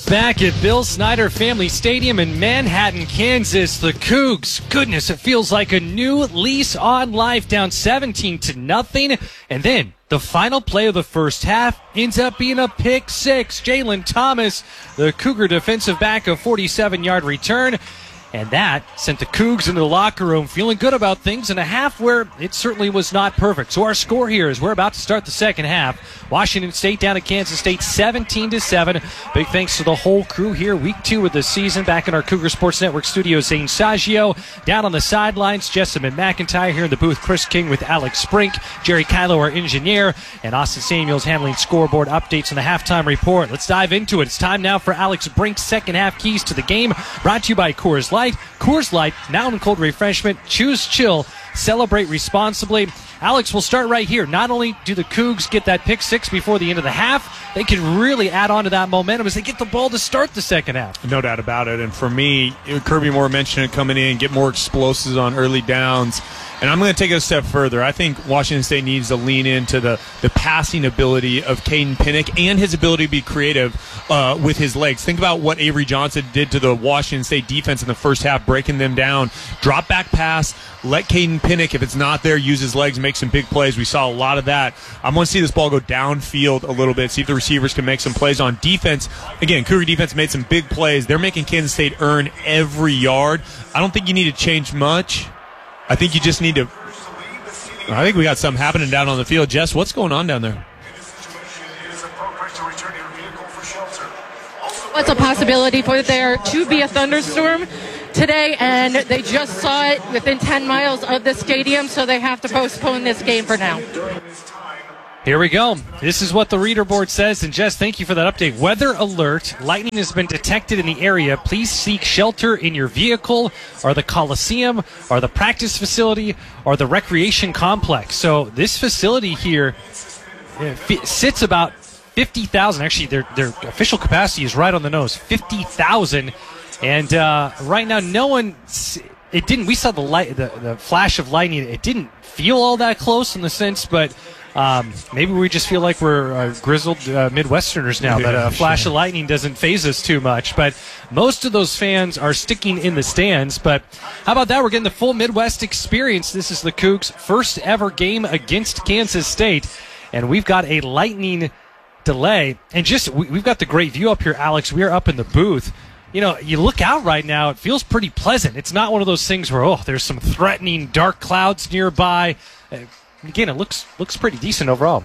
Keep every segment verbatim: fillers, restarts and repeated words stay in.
Back at Bill Snyder Family Stadium in Manhattan, Kansas, the Cougs, goodness, it feels like a new lease on life, down seventeen to nothing. And then the final play of the first half ends up being a pick six. Jalen Thomas, the Cougar defensive back, a forty-seven-yard return. And that sent the Cougs into the locker room feeling good about things in a half where it certainly was not perfect. So our score here is we're about to start the second half. Washington State down at Kansas State seventeen to seven. Big thanks to the whole crew here. Week two of the season back in our Cougar Sports Network studios. Zane Saggio down on the sidelines. Jessamine McIntyre here in the booth. Chris King with Alex Sprink. Jerry Kylo, our engineer. And Austin Samuels handling scoreboard updates on the halftime report. Let's dive into it. It's time now for Alex Brink's second half keys to the game. Brought to you by Coors Light. Coors Light, now in cold refreshment. Choose chill. Celebrate responsibly. Alex, we'll start right here. Not only do the Cougs get that pick six before the end of the half, they can really add on to that momentum as they get the ball to start the second half. No doubt about it. And for me, Kirby Moore mentioned it coming in, get more explosives on early downs. And I'm going to take it a step further. I think Washington State needs to lean into the, the passing ability of Caden Pinnock and his ability to be creative uh, with his legs. Think about what Avery Johnson did to the Washington State defense in the first half, breaking them down. Drop back pass, let Caden Pinnock, if it's not there, use his legs, make some big plays. We saw a lot of that. I want to see this ball go downfield a little bit, see if the receivers can make some plays on defense. Again, Cougar defense made some big plays. They're making Kansas State earn every yard. I don't think you need to change much. I think you just need to – I think we got something happening down on the field. Jess, what's going on down there? What's a possibility for there to be a thunderstorm today, and they just saw it within ten miles of the stadium, so they have to postpone this game for now. Here we go. This is what the reader board says. And Jess, thank you for that update. Weather alert. Lightning has been detected in the area. Please seek shelter in your vehicle or the Coliseum or the practice facility or the recreation complex. So this facility here f- sits about fifty thousand. Actually, their, their official capacity is right on the nose, fifty thousand. And uh, right now, no one... It didn't... We saw the light, the, the flash of lightning. It didn't feel all that close in the sense, but... Um, maybe we just feel like we're uh, grizzled uh, Midwesterners now, that a flash of lightning doesn't faze us too much. But most of those fans are sticking in the stands. But how about that? We're getting the full Midwest experience. This is the Cougs' first ever game against Kansas State. And we've got a lightning delay. And just we, we've got the great view up here, Alex. We are up in the booth. You know, you look out right now, it feels pretty pleasant. It's not one of those things where, oh, there's some threatening dark clouds nearby. Uh, Again, it looks looks pretty decent overall.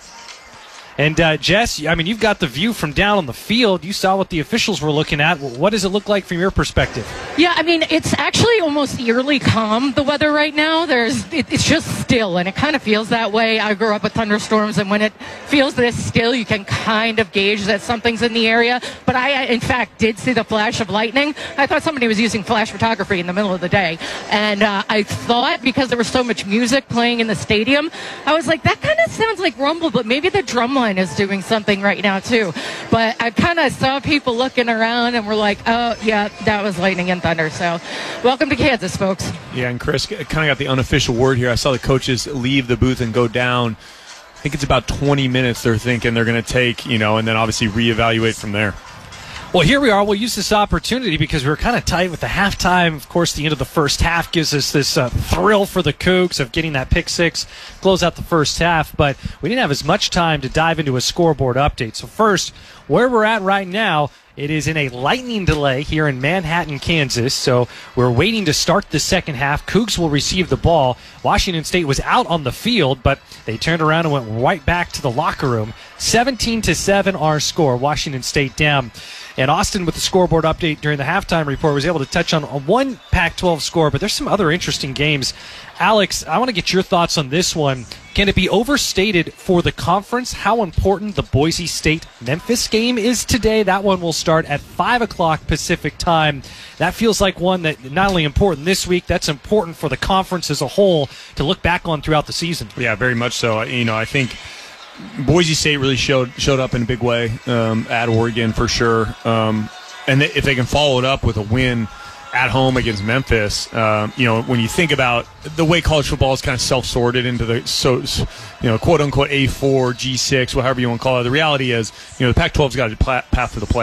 And, uh, Jess, I mean, you've got the view from down on the field. You saw what the officials were looking at. What does it look like from your perspective? Yeah, I mean, it's actually almost eerily calm, the weather right now. There's, it, it's just still, and it kind of feels that way. I grew up with thunderstorms, and when it feels this still, you can kind of gauge that something's in the area. But I, in fact, did see the flash of lightning. I thought somebody was using flash photography in the middle of the day. And uh, I thought, because there was so much music playing in the stadium, I was like, that kind of sounds like rumble, but maybe the drum line is doing something right now too. But I kind of saw people looking around and we're like, oh yeah, that was lightning and thunder. So welcome to Kansas, folks. Yeah, and Chris kind of got the unofficial word here. I saw the coaches leave the booth and go down. I think it's about twenty minutes they're thinking they're going to take, you know, and then obviously reevaluate from there. Well, here we are. We'll use this opportunity because we were kind of tight with the halftime. Of course, the end of the first half gives us this uh, thrill for the Cougs of getting that pick six, close out the first half. But we didn't have as much time to dive into a scoreboard update. So first, where we're at right now, it is in a lightning delay here in Manhattan, Kansas. So we're waiting to start the second half. Cougs will receive the ball. Washington State was out on the field, but they turned around and went right back to the locker room. seventeen to seven our score. Washington State down. And Austin, with the scoreboard update during the halftime report, was able to touch on one Pac twelve score, but there's some other interesting games. Alex, I want to get your thoughts on this one. Can it be overstated for the conference how important the Boise State-Memphis game is today? That one will start at five o'clock Pacific time. That feels like one that not only important this week, that's important for the conference as a whole to look back on throughout the season. Yeah, very much so. You know, I think Boise State really showed showed up in a big way um, at Oregon for sure. Um, and if they can follow it up with a win at home against Memphis, um, you know, when you think about the way college football is kind of self-sorted into the, so you know, quote-unquote A four, G six, whatever you want to call it, the reality is, you know, the Pac twelve's got a path to the playoff.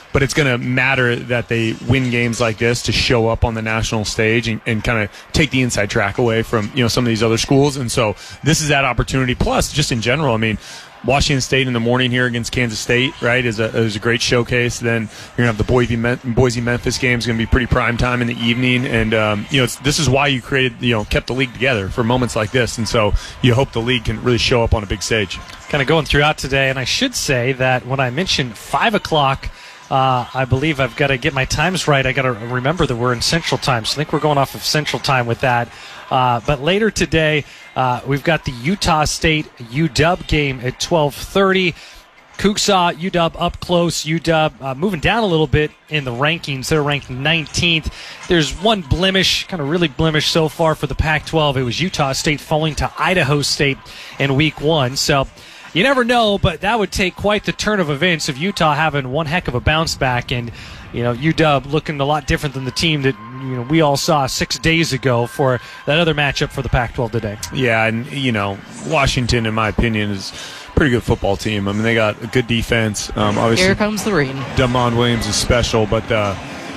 but it's going to matter that they win games like this to show up on the national stage and, and kind of take the inside track away from, you know, some of these other schools. And so this is that opportunity. Plus, just in general, I mean, Washington State in the morning here against Kansas State, right, is a, is a great showcase. Then you're going to have the Boise, Boise Memphis game is going to be pretty prime time in the evening. And, um, you know, it's, this is why you created, you know, kept the league together for moments like this. And so you hope the league can really show up on a big stage. Kind of going throughout today. And I should say that when I mentioned five o'clock, Uh, I believe I've got to get my times right. I got to remember that we're in Central Time, so I think we're going off of Central Time with that. Uh, but later today, uh, we've got the Utah State U W game at twelve thirty. Cougs saw U W up close. U W uh, moving down a little bit in the rankings. They're ranked nineteenth. There's one blemish, kind of really blemish so far for the Pac twelve. It was Utah State falling to Idaho State in week one. So you never know, but that would take quite the turn of events of Utah having one heck of a bounce back, and you know U W looking a lot different than the team that you know we all saw six days ago for that other matchup for the Pac twelve today. Yeah, and you know Washington, in my opinion, is a pretty good football team. I mean, they got a good defense. Um, obviously, here comes the rain. Damon Williams is special, but uh,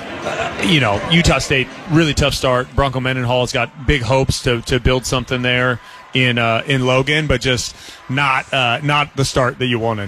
uh, you know Utah State really tough start. Bronco Mendenhall's got big hopes to to build something there in uh, in Logan, but just not uh, not the start that you wanted.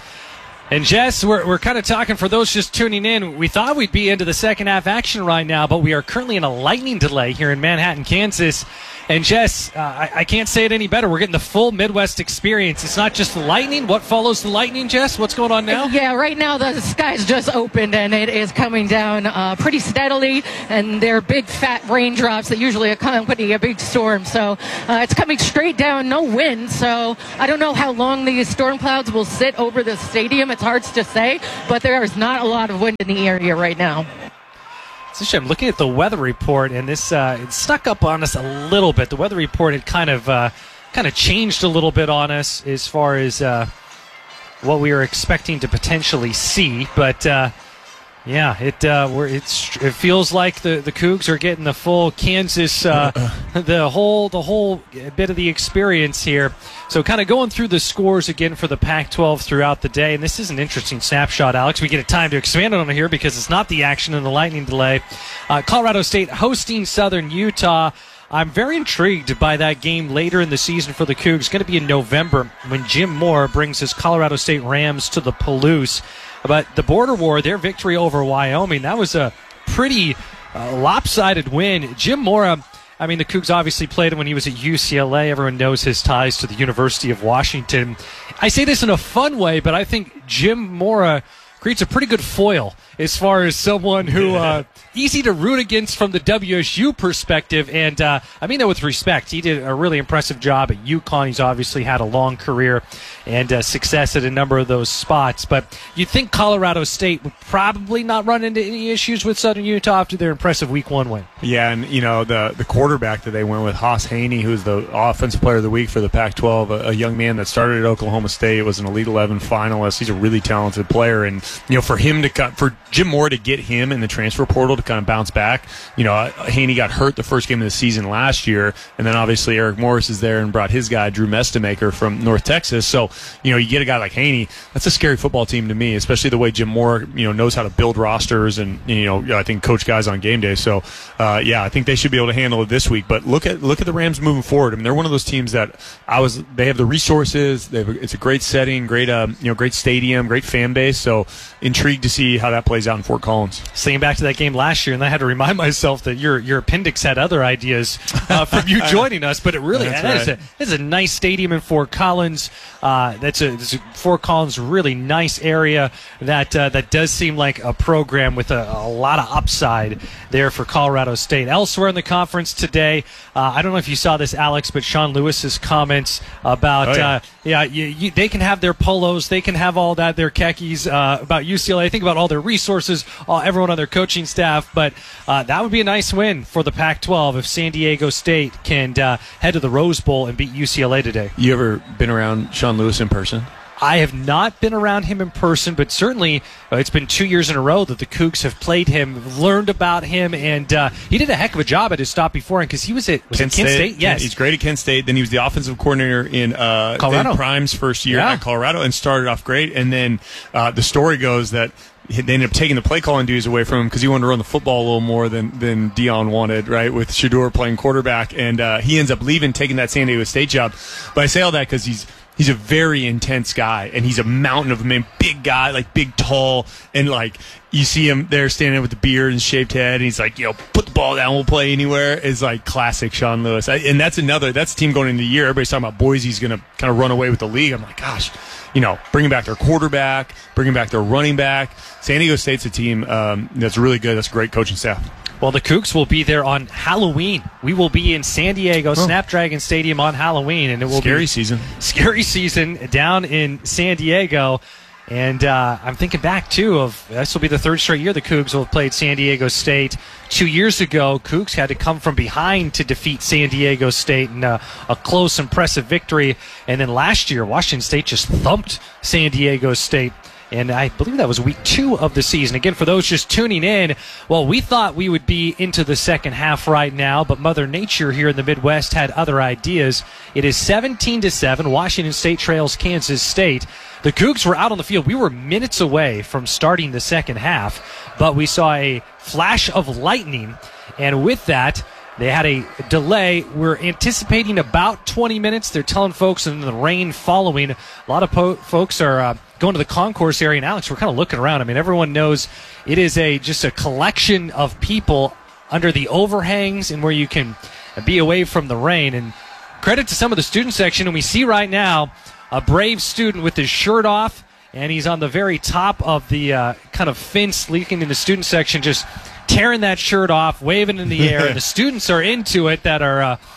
And Jess, we're we're kind of talking for those just tuning in. We thought we'd be into the second half action right now, but we are currently in a lightning delay here in Manhattan, Kansas. And Jess, uh, I, I can't say it any better. We're getting the full Midwest experience. It's not just the lightning. What follows the lightning, Jess? What's going on now? Yeah, right now the sky's just opened and it is coming down uh, pretty steadily. And they're big fat raindrops that usually accompany a big storm. So uh, it's coming straight down, no wind. So I don't know how long these storm clouds will sit over the stadium. It's hard to say, but there is not a lot of wind in the area right now. I'm looking at the weather report, and this uh, it snuck up on us a little bit. The weather report had kind of uh, kind of changed a little bit on us as far as uh, what we were expecting to potentially see. But uh, yeah, it uh, we're, it's it feels like the, the Cougs are getting the full Kansas, uh, the whole the whole bit of the experience here. So kind of going through the scores again for the Pac twelve throughout the day. And this is an interesting snapshot, Alex. We get a time to expand on it here because it's not the action in the lightning delay. Uh, Colorado State hosting Southern Utah. I'm very intrigued by that game later in the season for the Cougs. It's going to be in November when Jim Mora brings his Colorado State Rams to the Palouse. But the Border War, their victory over Wyoming, that was a pretty uh, lopsided win. Jim Mora, I mean, the Cougs obviously played him when he was at U C L A. Everyone knows his ties to the University of Washington. I say this in a fun way, but I think Jim Mora creates a pretty good foil as far as someone who uh, easy to root against from the W S U perspective. And uh, I mean that with respect. He did a really impressive job at UConn. He's obviously had a long career and uh, success at a number of those spots. But you'd think Colorado State would probably not run into any issues with Southern Utah after their impressive week one win. Yeah, and you know the the quarterback that they went with, Haas Haney, who's the offensive player of the week for the Pac twelve, a, a young man that started at Oklahoma State, was an Elite eleven finalist. He's a really talented player, and you know for him to cut for Jim Mora to get him in the transfer portal to kind of bounce back. You know, Haney got hurt the first game of the season last year, and then obviously Eric Morris is there and brought his guy, Drew Mestamaker from North Texas. So, you know, you get a guy like Haney, that's a scary football team to me, especially the way Jim Mora, you know, knows how to build rosters and, you know, I think coach guys on game day. So, uh, yeah, I think they should be able to handle it this week. But look at look at the Rams moving forward. I mean, they're one of those teams that I was, they have the resources. They have a, it's a great setting, great, uh, you know, great stadium, great fan base. So, intrigued to see how that plays out in Fort Collins. Thinking back to that game last year, and I had to remind myself that your your appendix had other ideas uh, from you joining us, but it really that right. is, a, that is a nice stadium in Fort Collins. Uh, that's a, that's a Fort Collins, really nice area that uh, that does seem like a program with a, a lot of upside there for Colorado State. Elsewhere in the conference today, uh, I don't know if you saw this, Alex, but Sean Lewis's comments about oh, yeah, uh, yeah you, you, they can have their polos, they can have all that, their khakis uh, about U C L A. Think about all their resources, all, everyone on their coaching staff, but uh, that would be a nice win for the Pac twelve if San Diego State can uh, head to the Rose Bowl and beat U C L A today. You ever been around Sean Lewis in person? I have not been around him in person, but certainly uh, it's been two years in a row that the Cougs have played him, learned about him, and uh, he did a heck of a job at his stop beforehand because he was at was Kent, it Kent State. State. Yes, he's great at Kent State. Then he was the offensive coordinator in uh, Colorado. in Prime's first year Yeah. at Colorado and started off great. And then uh, the story goes that they ended up taking the play calling duties away from him because he wanted to run the football a little more than than Dion wanted, right? With Shedeur playing quarterback, and uh, he ends up leaving, taking that San Diego State job. But I say all that because he's. He's a very intense guy, and he's a mountain of a man, big guy, like big, tall, and like you see him there standing with the beard and shaved head, and he's like, you know, put the ball down, we'll play anywhere. Is like classic Sean Lewis, I, and that's another. That's a team going into the year. Everybody's talking about Boise's going to kind of run away with the league. I'm like, gosh, you know, bringing back their quarterback, bringing back their running back. San Diego State's a team um, that's really good. That's a great coaching staff. Well, the Cougs will be there on Halloween. We will be in San Diego, oh. Snapdragon Stadium on Halloween, and it will scary be season. Scary season down in San Diego. And uh, I'm thinking back too of this will be the third straight year the Cougs will have played San Diego State. Two years ago, Cougs had to come from behind to defeat San Diego State in a, a close, impressive victory. And then last year, Washington State just thumped San Diego State. And I believe that was week two of the season. Again, for those just tuning in, well, we thought we would be into the second half right now, but Mother Nature here in the Midwest had other ideas. It is seventeen to seven. Washington State trails Kansas State. The Cougs were out on the field. We were minutes away from starting the second half, but we saw a flash of lightning, and with that, they had a delay. We're anticipating about twenty minutes. They're telling folks, and the rain following. A lot of po- folks are uh, going to the concourse area. And Alex, we're kind of looking around. I mean, everyone knows it is a just a collection of people under the overhangs and where you can be away from the rain. And credit to some of the student section. And we see right now a brave student with his shirt off, and he's on the very top of the uh, kind of fence leaking in the student section, just tearing that shirt off, waving in the air. And the students are into it that are uh,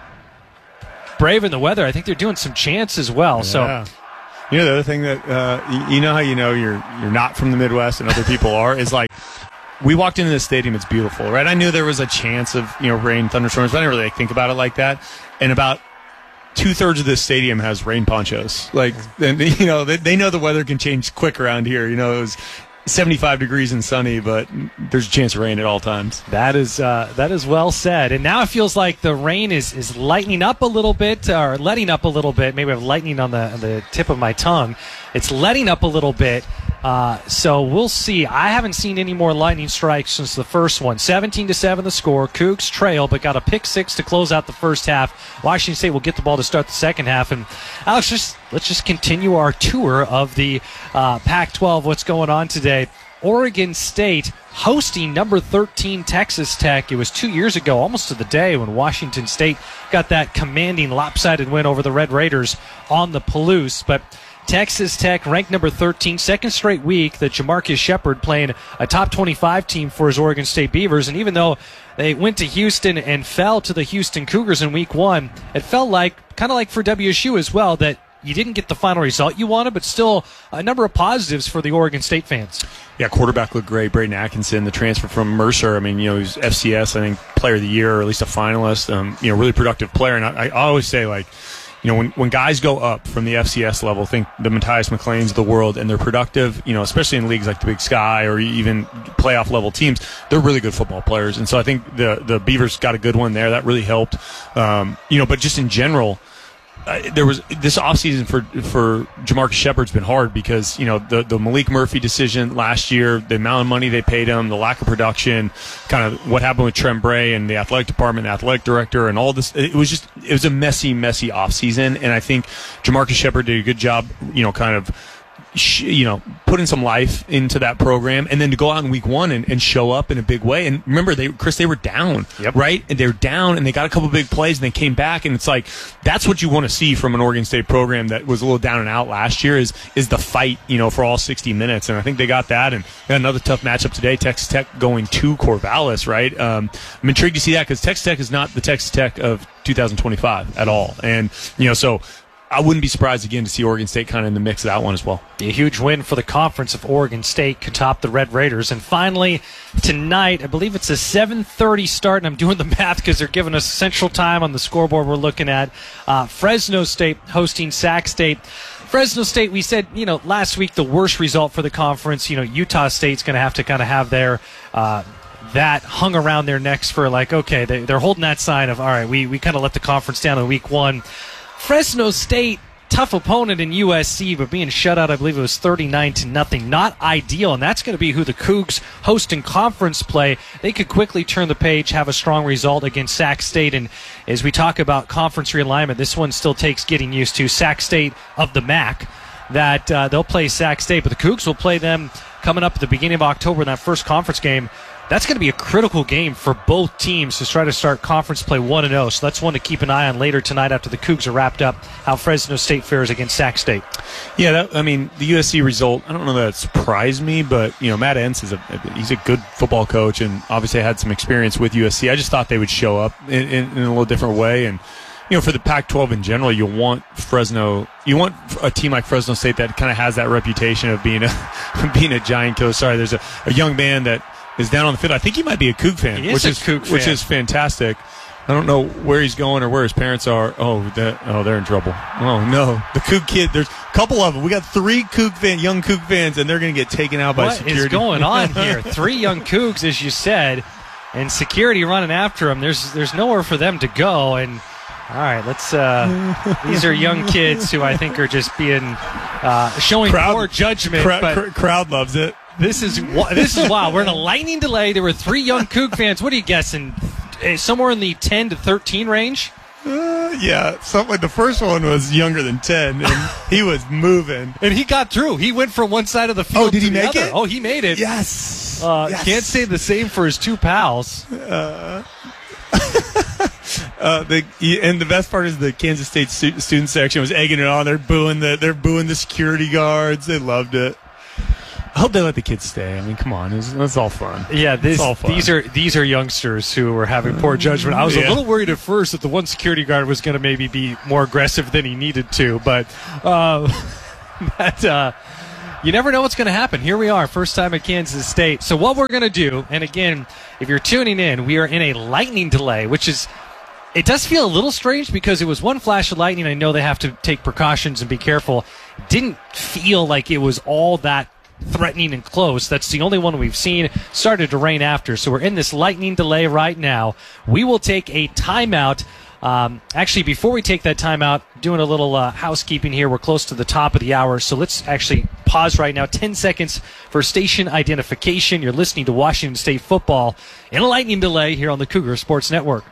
braving the weather. I think they're doing some chants as well. Yeah. So, you know, the other thing that uh, you, you know how you know you're you're not from the Midwest and other people are is like we walked into the stadium. It's beautiful, right? I knew there was a chance of you know rain, thunderstorms, but I didn't really like, think about it like that. And about two thirds of this stadium has rain ponchos. Like, and you know, they, they know the weather can change quick around here. You know, it was seventy-five degrees and sunny, but there's a chance of rain at all times. That is uh, that is well said. And now it feels like the rain is, is lightening up a little bit, or letting up a little bit. Maybe I have lightning on the on the tip of my tongue. It's letting up a little bit. Uh, so we'll see. I haven't seen any more lightning strikes since the first one. seventeen to seven the score. Cougs trail, but got a pick six to close out the first half. Washington State will get the ball to start the second half. And Alex, just let's just continue our tour of the uh, Pac twelve. What's going on today? Oregon State hosting number thirteen Texas Tech. It was two years ago, almost to the day, when Washington State got that commanding lopsided win over the Red Raiders on the Palouse. But Texas Tech ranked number thirteen, second straight week that Jamarcus Shepard playing a top twenty-five team for his Oregon State Beavers. And even though they went to Houston and fell to the Houston Cougars in week one, it felt like, kind of like for W S U as well, that you didn't get the final result you wanted, but still a number of positives for the Oregon State fans. Yeah, quarterback looked great. Braden Atkinson, the transfer from Mercer. I mean, you know, he's F C S, I think, player of the year, or at least a finalist. Um, you know, really productive player. And I, I always say, like, you know, when, when guys go up from the F C S level, think the Matthias McLeans of the world, and they're productive, you know, especially in leagues like the Big Sky or even playoff level teams, they're really good football players. And so I think the, the Beavers got a good one there. That really helped. Um, you know, but just in general, Uh, there was this offseason for for Jamarcus Shepard's been hard because, you know, the, the Malik Murphy decision last year, the amount of money they paid him, the lack of production, kind of what happened with Trent Bray and the athletic department, athletic director, and all this. It was just, it was a messy, messy offseason. And I think Jamarcus Shepard did a good job, you know, kind of, you know, putting some life into that program, and then to go out in week one and, and show up in a big way. And remember, they, Chris, they were down, yep. right? And they were down, and they got a couple big plays, and they came back. And it's like, that's what you want to see from an Oregon State program that was a little down and out last year, is is the fight, you know, for all sixty minutes. And I think they got that. And they got another tough matchup today, Texas Tech going to Corvallis, right? Um, I'm intrigued to see that because Texas Tech is not the Texas Tech of two thousand twenty-five at all. And, you know, so I wouldn't be surprised again to see Oregon State kind of in the mix of that one as well. A huge win for the conference if Oregon State could top the Red Raiders. And finally, tonight, I believe it's a seven thirty start, and I'm doing the math because they're giving us Central Time on the scoreboard we're looking at. Uh, Fresno State hosting Sac State. Fresno State, we said, you know, last week the worst result for the conference. You know, Utah State's going to have to kind of have their uh, that hung around their necks for like, okay, they, they're holding that sign of, all right, we, we kind of let the conference down in week one. Fresno State, tough opponent in U S C, but being shut out, I believe it was thirty-nine to nothing. Not ideal, and that's going to be who the Cougs host in conference play. They could quickly turn the page, have a strong result against Sac State, and as we talk about conference realignment, this one still takes getting used to. Sac State of the M A C, that uh, they'll play Sac State, but the Cougs will play them coming up at the beginning of October in that first conference game. That's going to be a critical game for both teams to try to start conference play one and oh. So that's one to keep an eye on later tonight after the Cougs are wrapped up, how Fresno State fares against Sac State. Yeah, that, I mean, the U S C result, I don't know that it surprised me, but, you know, Matt Entz is a he's a good football coach and obviously had some experience with U S C. I just thought they would show up in, in, in a little different way. And, you know, for the Pac twelve in general, you want Fresno, you want a team like Fresno State that kind of has that reputation of being a being a giant killer. Sorry, there's a, a young man that is down on the field. I think he might be a Coug fan, he is which a is Coug fan. which is fantastic. I don't know where he's going or where his parents are. Oh, that, oh, they're in trouble. Oh no, the Coug kid. There's a couple of them. We got three Coug fan, young Coug fans, and they're going to get taken out by what security. What is going on here? Three young Cougs, as you said, and security running after them. There's there's nowhere for them to go. And all right, let's. Uh, these are young kids who I think are just being uh, showing crowd, poor judgment. Crowd, but crowd loves it. This is this is wild. We're in a lightning delay. There were three young Coug fans. What are you guessing? Somewhere in the ten to thirteen range? Uh, yeah, something like the first one was younger than ten, and he was moving. And he got through. He went from one side of the field oh, did to he the make other. it? Oh, he made it. Yes. Uh, yes. Can't say the same for his two pals. Uh, uh, the and the best part is the Kansas State stu- student section was egging it on. They're booing the they're booing the security guards. They loved it. I hope they let the kids stay. I mean, come on, it's, it's all fun. Yeah, this, all fun. these are these are youngsters who were having poor judgment. I was yeah. a little worried at first that the one security guard was going to maybe be more aggressive than he needed to, but uh, that uh, you never know what's going to happen. Here we are, first time at Kansas State. So what we're going to do, and again, if you're tuning in, we are in a lightning delay, which is. It does feel a little strange because it was one flash of lightning. I know they have to take precautions and be careful. Didn't feel like it was all that threatening and close. That's the only one we've seen. Started to rain after. So we're in this lightning delay right now. We will take a timeout. Um, actually, before we take that timeout, doing a little uh, housekeeping here. We're close to the top of the hour. So let's actually pause right now. ten seconds for station identification. You're listening to Washington State football in a lightning delay here on the Cougar Sports Network.